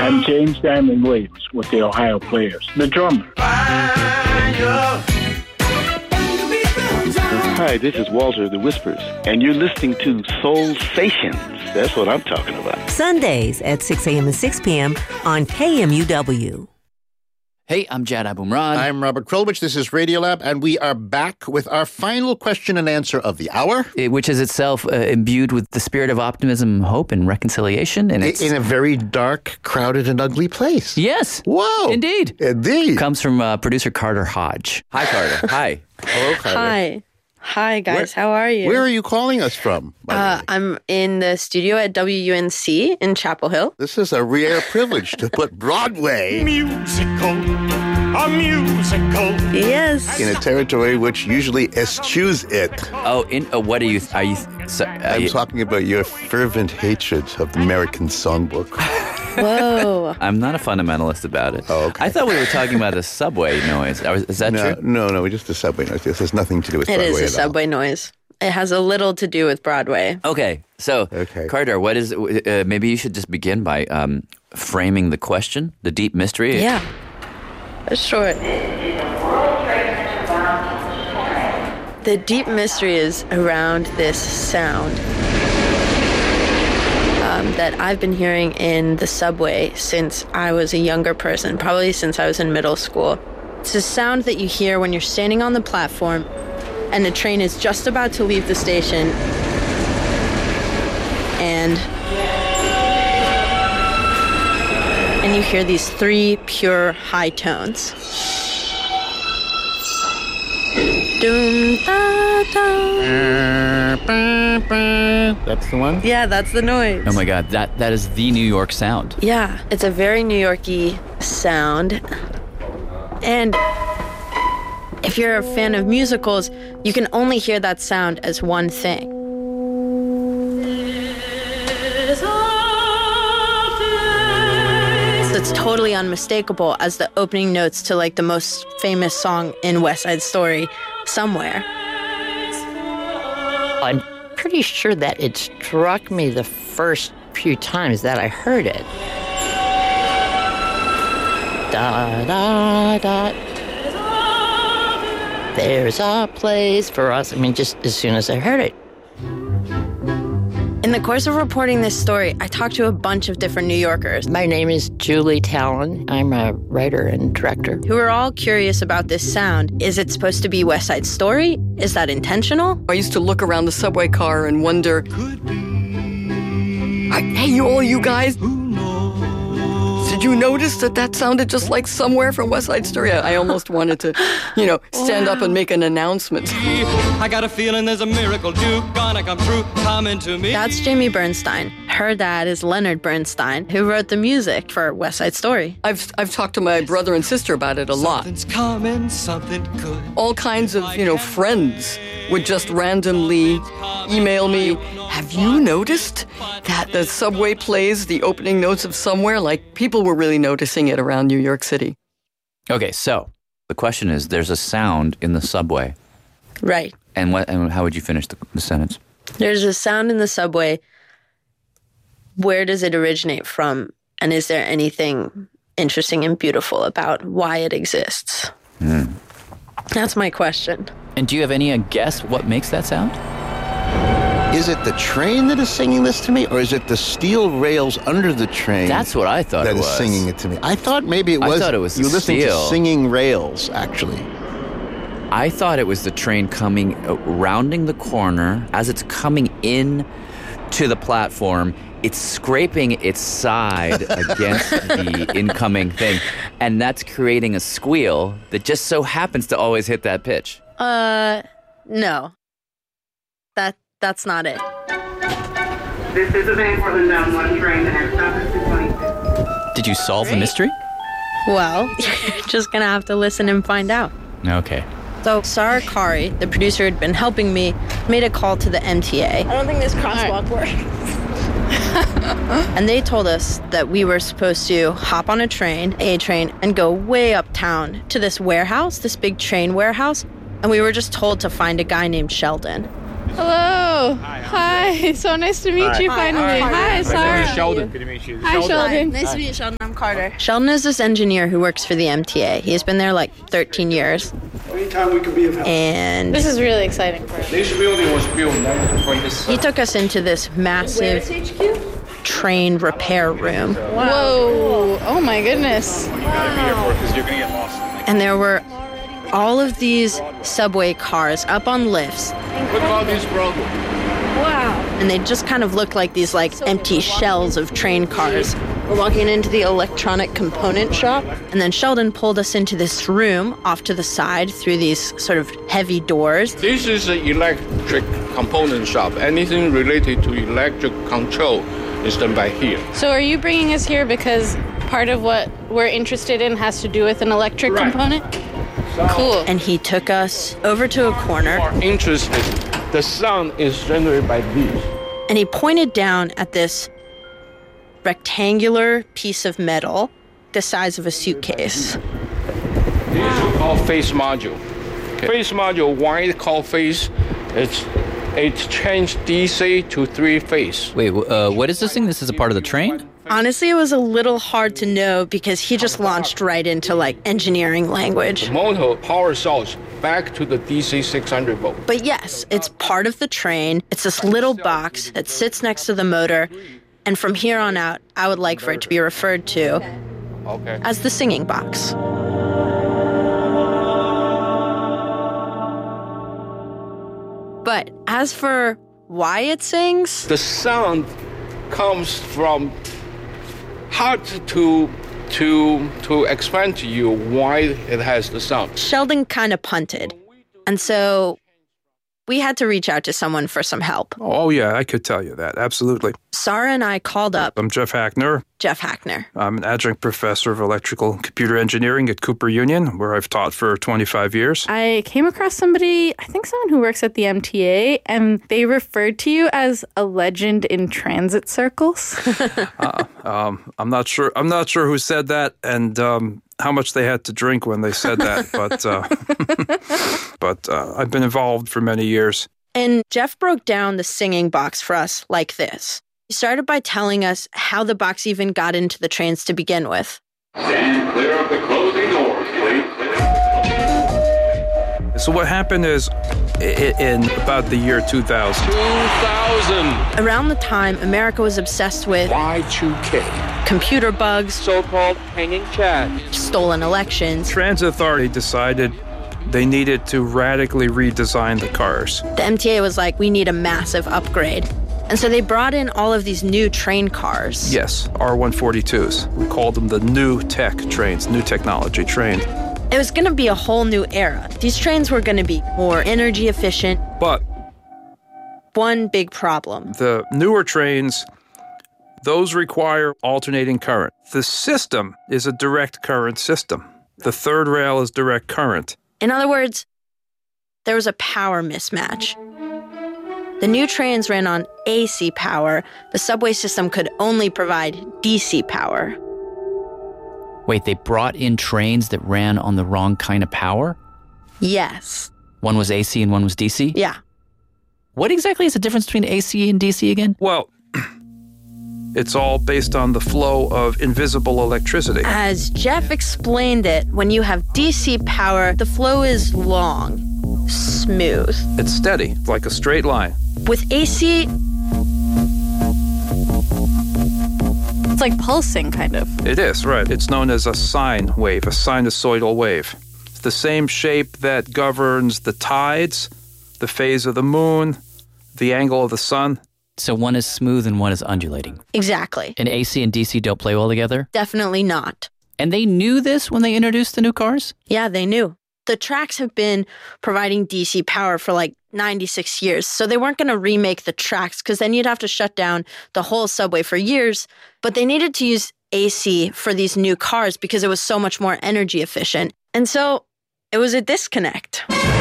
I'm James Diamond Williams with the Ohio Players, the drummer. Hi, this is Walter the Whispers, and you're listening to Soul Stations. That's what I'm talking about. Sundays at 6 a.m. and 6 p.m. on KMUW. Hey, I'm Jad Abumrad. I'm Robert Krulwich. This is Radiolab, and we are back with our final question and answer of the hour. Which is itself imbued with the spirit of optimism, hope, and reconciliation. And it's in a very dark, crowded, and ugly place. Yes. Whoa. Indeed. Comes from producer Carter Hodge. Hi, Carter. Hi. Hello, Carter. Hi. Hi, guys. How are you? Where are you calling us from? I'm in the studio at WUNC in Chapel Hill. This is a rare privilege to put Broadway a musical. Yes. In a territory which usually eschews it. Oh, what are you? I'm talking about your fervent hatred of the American Songbook. Whoa. I'm not a fundamentalist about it. Oh, okay. I thought we were talking about the subway noise. Is that true? No, just the subway noise. This has nothing to do with Broadway. It is a subway noise. It has a little to do with Broadway. Okay. So, Carter, what is? Maybe you should just begin by framing the question, the deep mystery. Yeah. Sure. The deep mystery is around this sound that I've been hearing in the subway since I was a younger person, probably since I was in middle school. It's a sound that you hear when you're standing on the platform and the train is just about to leave the station, and you hear these three pure high tones. Doom, da, da. That's the one? Yeah, that's the noise. Oh my God, that is the New York sound. Yeah, it's a very New York-y sound. And if you're a fan of musicals, you can only hear that sound as one thing. It's totally unmistakable as the opening notes to like the most famous song in West Side Story, Somewhere. I'm pretty sure that it struck me the first few times that I heard it. Da, da, da. There's a place for us. I mean, just as soon as I heard it. In the course of reporting this story, I talked to a bunch of different New Yorkers. My name is Julie Talon. I'm a writer and director. Who are all curious about this sound. Is it supposed to be West Side Story? Is that intentional? I used to look around the subway car and wonder, hey, all you guys, did you notice that sounded just like Somewhere from West Side Story? I almost wanted to, stand up and make an announcement. I got a feeling there's a miracle gonna come through, coming to me. That's Jamie Bernstein. Her dad is Leonard Bernstein, who wrote the music for West Side Story. I've talked to my brother and sister about it a lot. Something's coming, something good. All kinds of, friends would just randomly email me, have you noticed that the subway plays the opening notes of Somewhere? Like, people were really noticing it around New York City. Okay, so the question is, there's a sound in the subway. Right. And how would you finish the sentence? There's a sound in the subway. Where does it originate from? And is there anything interesting and beautiful about why it exists? That's my question. And do you have any guess what makes that sound? Is it the train that is singing this to me, or is it the steel rails under the train? That's what I thought it was. That is singing it to me. I thought maybe it was. I thought it was you listened to singing rails, actually. I thought it was the train coming, rounding the corner. As it's coming in to the platform, it's scraping its side against the incoming thing. And that's creating a squeal that just so happens to always hit that pitch. No. That's not it. This is a Van Cortlandt Down 1 train. The next stop is 226. Did you solve the mystery? Well, you're just going to have to listen and find out. Okay. So Sarah Kari, the producer who had been helping me, made a call to the MTA. I don't think this crosswalk works. And they told us that we were supposed to hop on a train, and go way uptown to this warehouse, this big train warehouse. And we were just told to find a guy named Sheldon. Hello. Hi. So nice to meet you finally. Hi, Sarah. Sheldon. Good to meet you. Hi, Sheldon. Nice to meet you, Sheldon. I'm Carter. Sheldon is this engineer who works for the MTA. He's been there like 13 years. Anytime we can be of help. And This is really exciting for us. This building was built in 1926. he took us into this massive train repair room. Whoa. Oh my goodness. You gotta be here for it because you're gonna get lost. And there were all of these subway cars up on lifts. Look at all these brothers. Wow. And they just kind of looked like these like empty shells of train cars. We're walking into the electronic component shop, and then Sheldon pulled us into this room off to the side through these sort of heavy doors. This is an electric component shop. Anything related to electric control is done by here. So are you bringing us here because part of what we're interested in has to do with an electric component? Cool. And he took us over to a corner. Are interested. The sound is generated by these. And he pointed down at this rectangular piece of metal the size of a suitcase. These are called phase module. Okay. Phase module, why it's called phase? It's changed DC to 3-phase. Wait, what is this thing? This is a part of the train? Honestly, it was a little hard to know because he just launched right into like engineering language. The motor power source back to the DC 600 volt. But yes, it's part of the train. It's this little box that sits next to the motor. And from here on out, I would like for it to be referred to as the singing box. But as for why it sings, the sound comes from hard to explain to you why it has the sound. Sheldon kind of punted. And so we had to reach out to someone for some help. Oh, yeah, I could tell you that. Absolutely. Sarah and I called up I'm Jeff Hackner. Jeff Hackner. I'm an adjunct professor of electrical and computer engineering at Cooper Union, where I've taught for 25 years. I came across somebody, I think someone who works at the MTA, and they referred to you as a legend in transit circles. I'm not sure who said that and how much they had to drink when they said that, but I've been involved for many years. And Jeff broke down the singing box for us like this. He started by telling us how the box even got into the trains to begin with. Stand clear of the closing doors, please. So what happened is, in about the year 2000. Around the time, America was obsessed with Y2K. Computer bugs, So-called hanging chat. stolen elections. Transit Authority decided they needed to radically redesign the cars. The MTA was like, we need a massive upgrade. And so they brought in all of these new train cars. Yes, R142s. We called them the new tech trains, new technology train. It was going to be a whole new era. These trains were going to be more energy efficient. But one big problem. The newer trains, those require alternating current. The system is a direct current system. The third rail is direct current. In other words, there was a power mismatch. The new trains ran on AC power. The subway system could only provide DC power. Wait, they brought in trains that ran on the wrong kind of power? Yes. One was AC and one was DC? Yeah. What exactly is the difference between AC and DC again? Well, it's all based on the flow of invisible electricity. As Jeff explained it, when you have DC power, the flow is long, smooth. It's steady, like a straight line. With AC, it's like pulsing, kind of. It is, right. It's known as a sine wave, a sinusoidal wave. It's the same shape that governs the tides, the phase of the moon, the angle of the sun. So one is smooth and one is undulating. Exactly. And AC and DC don't play well together? Definitely not. And they knew this when they introduced the new cars? Yeah, they knew. The tracks have been providing DC power for like 96 years, so they weren't going to remake the tracks because then you'd have to shut down the whole subway for years. But they needed to use AC for these new cars because it was so much more energy efficient. And so it was a disconnect.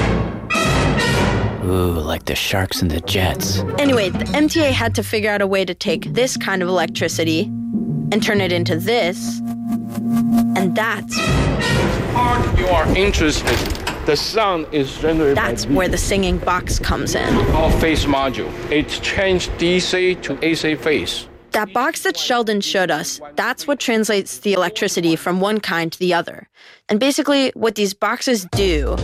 Ooh, like the sharks and the jets. Anyway, the MTA had to figure out a way to take this kind of electricity and turn it into this. And that's Part you are interested The sound is generated That's where the singing box comes in. called phase module. It changes DC to AC phase. That box that Sheldon showed us, that's what translates the electricity from one kind to the other. And basically, what these boxes do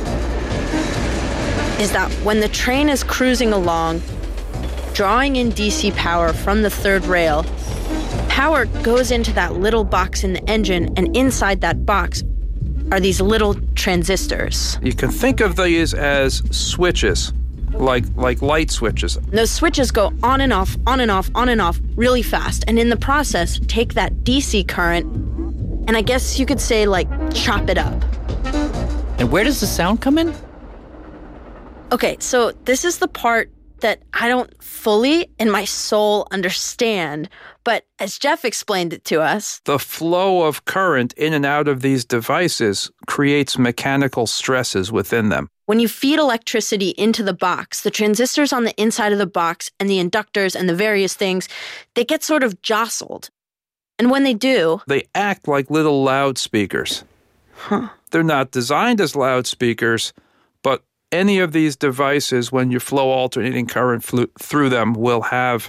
is that when the train is cruising along, drawing in DC power from the third rail, power goes into that little box in the engine, and inside that box are these little transistors. You can think of these as switches, like light switches. Those switches go on and off, on and off, on and off really fast, and in the process, take that DC current and I guess you could say, like, chop it up. And where does the sound come in? Okay, so this is the part that I don't fully in my soul understand, but as Jeff explained it to us, the flow of current in and out of these devices creates mechanical stresses within them. When you feed electricity into the box, the transistors on the inside of the box and the inductors and the various things, they get sort of jostled. And when they do, they act like little loudspeakers. They're not designed as loudspeakers, but any of these devices, when you flow alternating current through them, will have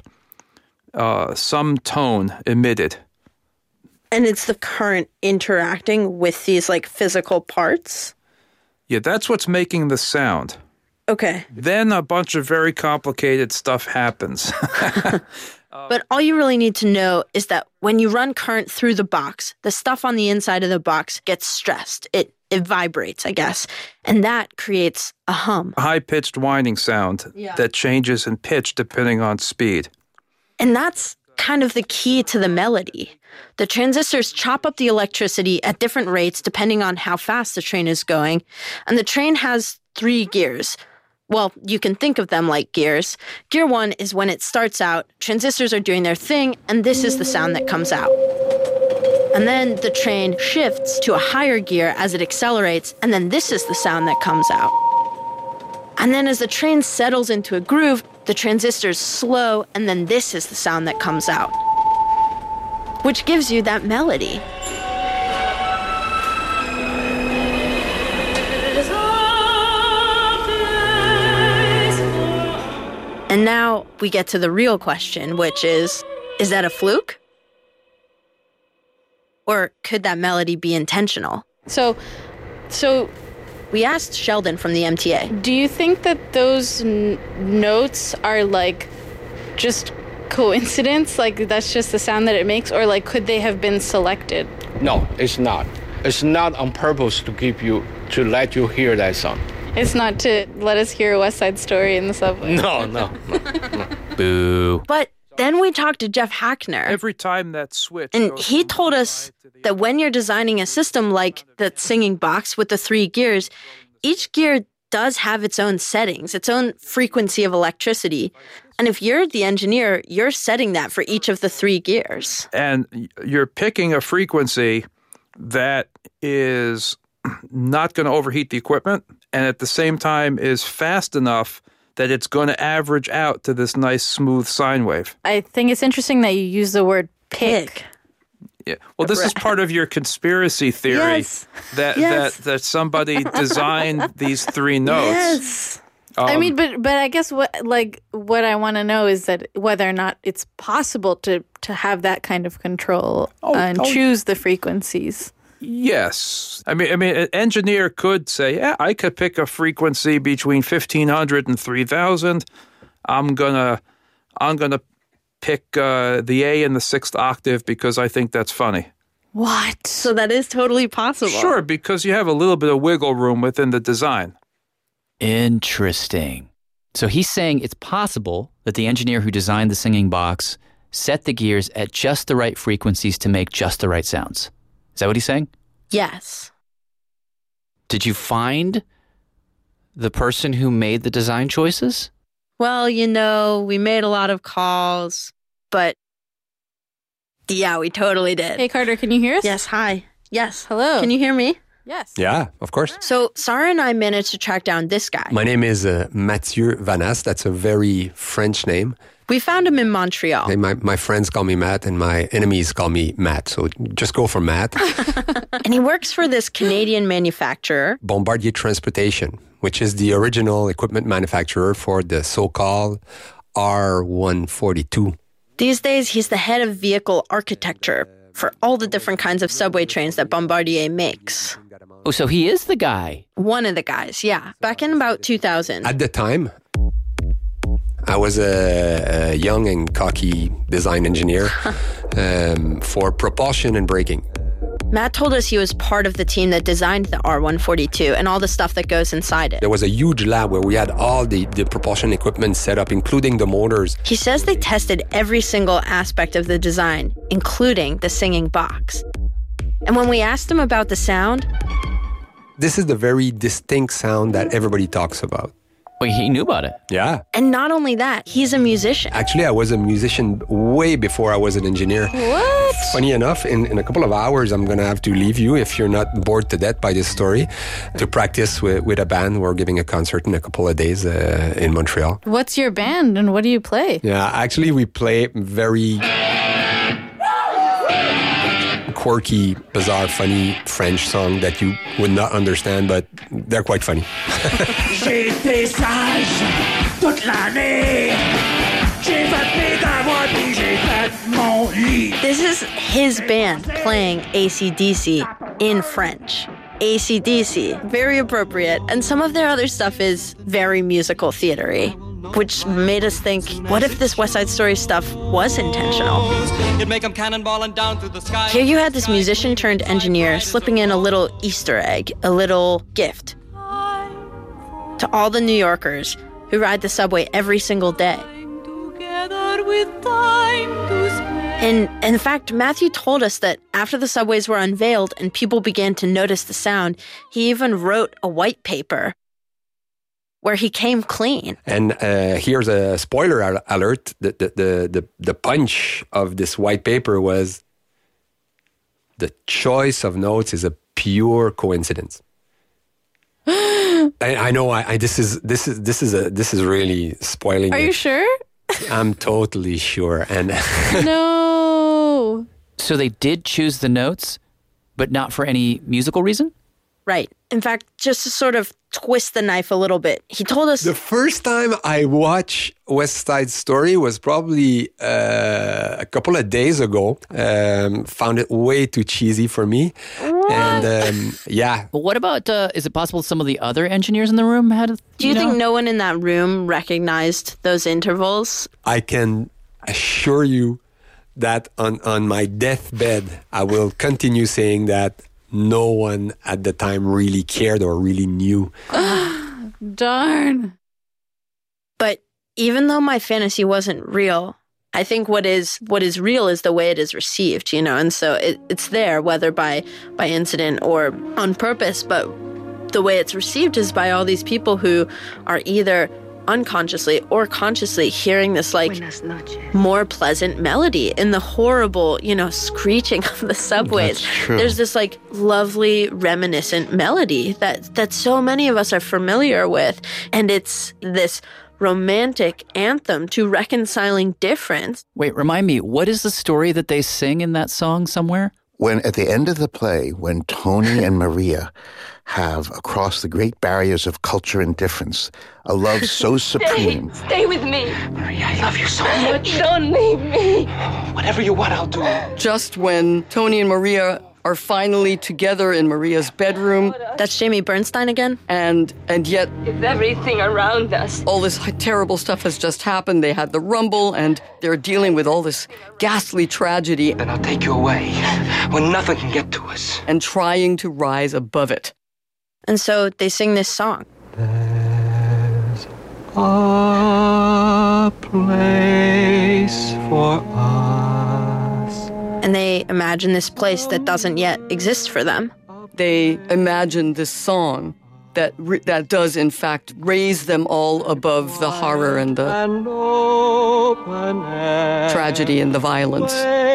some tone emitted. And it's the current interacting with these, like, physical parts? Yeah, that's what's making the sound. Okay. Then a bunch of very complicated stuff happens. But all you really need to know is that when you run current through the box, the stuff on the inside of the box gets stressed. It vibrates, I guess. And that creates a hum. A high-pitched whining sound that changes in pitch depending on speed. And that's kind of the key to the melody. The transistors chop up the electricity at different rates depending on how fast the train is going. And the train has 3 gears. Well, you can think of them like gears. Gear 1 is when it starts out, transistors are doing their thing, and this is the sound that comes out. And then the train shifts to a higher gear as it accelerates, and then this is the sound that comes out. And then as the train settles into a groove, the transistors slow, and then this is the sound that comes out, which gives you that melody. And now we get to the real question, which is that a fluke? Or could that melody be intentional? So we asked Sheldon from the MTA. Do you think that those notes are like just coincidence? Like that's just the sound that it makes? Or like could they have been selected? No, it's not. It's not on purpose to let you hear that sound. It's not to let us hear a West Side Story in the subway. No. Boo. But then we talked to Jeff Hackner. Every time that switch. And he told us that when you're designing a system like the singing box with the 3 gears, each gear does have its own settings, its own frequency of electricity. And if you're the engineer, you're setting that for each of the 3 gears. And you're picking a frequency that is not going to overheat the equipment and at the same time is fast enough that it's going to average out to this nice smooth sine wave. I think it's interesting that you use the word pick. Yeah. Well, this is part of your conspiracy theory that somebody designed these 3 notes. Yes. I mean, but I guess what I want to know is that whether or not it's possible to have that kind of control and choose the frequencies. Yes. I mean, an engineer could say, yeah, I could pick a frequency between 1,500 and 3,000. I'm gonna pick the A in the 6th octave because I think that's funny. What? So that is totally possible. Sure, because you have a little bit of wiggle room within the design. Interesting. So he's saying it's possible that the engineer who designed the singing box set the gears at just the right frequencies to make just the right sounds. Is that what he's saying? Yes. Did you find the person who made the design choices? Well, we made a lot of calls, but yeah, we totally did. Hey, Carter, can you hear us? Yes, hi. Yes. Hello. Can you hear me? Yes. Yeah, of course. So Sarah and I managed to track down this guy. My name is Mathieu Vanas. That's a very French name. We found him in Montreal. Hey, my friends call me Matt and my enemies call me Matt. So just go for Matt. And he works for this Canadian manufacturer, Bombardier Transportation, which is the original equipment manufacturer for the so-called R142. These days, he's the head of vehicle architecture for all the different kinds of subway trains that Bombardier makes. Oh, so he is the guy. One of the guys, yeah. Back in about 2000. At the time, I was a young and cocky design engineer for propulsion and braking. Matt told us he was part of the team that designed the R142 and all the stuff that goes inside it. There was a huge lab where we had all the propulsion equipment set up, including the motors. He says they tested every single aspect of the design, including the singing box. And when we asked him about the sound... This is the very distinct sound that everybody talks about. Wait, he knew about it? Yeah. And not only that, he's a musician. Actually, I was a musician way before I was an engineer. What? Funny enough, in a couple of hours, I'm going to have to leave you, if you're not bored to death by this story, to practice with a band. We're giving a concert in a couple of days in Montreal. What's your band and what do you play? Yeah, actually, we play very quirky, bizarre, funny French song that you would not understand, but they're quite funny. J'étais sage toute l'année. J'ai fait mes devoirs puis j'ai fait mon lit. This is his band playing AC/DC in French. AC/DC, very appropriate. And some of their other stuff is very musical theater-y, which made us think, what if this West Side Story stuff was intentional? You'd make 'em cannonballing down through the sky. Here you had this musician turned engineer slipping in a little Easter egg, a little gift to all the New Yorkers who ride the subway every single day. And in fact, Matthew told us that after the subways were unveiled and people began to notice the sound, he even wrote a white paper where he came clean. And here's a spoiler alert. The punch of this white paper was the choice of notes is a pure coincidence. I know. This is really spoiling. Are you sure? I'm totally sure. And no. So they did choose the notes, but not for any musical reason? Right. In fact, just to sort of twist the knife a little bit, he told us... The first time I watched West Side Story was probably a couple of days ago. Found it way too cheesy for me. What? And yeah. But what about, is it possible some of the other engineers in the room had... Do you think no one in that room recognized those intervals? I can assure you that on my deathbed, I will continue saying that no one at the time really cared or really knew. Darn. But even though my fantasy wasn't real, I think what is real is the way it is received, you know? And so it's there, whether by incident or on purpose, but the way it's received is by all these people who are either unconsciously or consciously hearing this like more pleasant melody in the horrible, screeching of the subways. That's true. There's this like lovely reminiscent melody that so many of us are familiar with. And it's this romantic anthem to reconciling difference. Wait, remind me, what is the story that they sing in that song somewhere? When at the end of the play, when Tony and Maria have, across the great barriers of culture and difference, a love so supreme. Stay with me. Maria, I love you so much. Don't leave me. Whatever you want, I'll do. Just when Tony and Maria are finally together in Maria's bedroom. That's Jamie Bernstein again? And yet... It's everything around us. All this terrible stuff has just happened. They had the rumble, and they're dealing with all this ghastly tragedy. Then I'll take you away, when nothing can get to us. And trying to rise above it. And so they sing this song. There's a place for us. And they imagine this place that doesn't yet exist for them. They imagine this song that does, in fact, raise them all above the horror and the tragedy and the violence.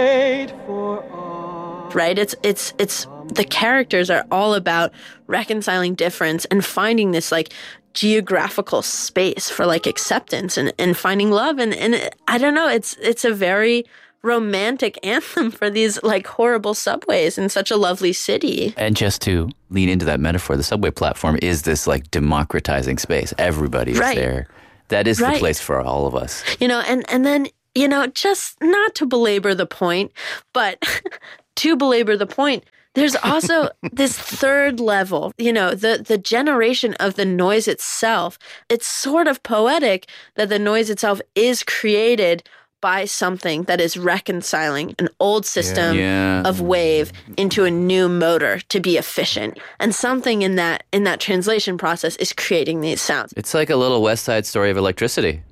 Right? It's the characters are all about reconciling difference and finding this like geographical space for like acceptance and finding love. And I don't know, it's a very romantic anthem for these like horrible subways in such a lovely city. And just to lean into that metaphor, the subway platform is this like democratizing space. Everybody is there. That is the place for all of us. You know, and then, you know, just not to belabor the point, but to belabor the point, there's also this third level, you know, the generation of the noise itself. It's sort of poetic that the noise itself is created by something that is reconciling an old system of wave into a new motor to be efficient. And something in that translation process is creating these sounds. It's like a little West Side Story of electricity.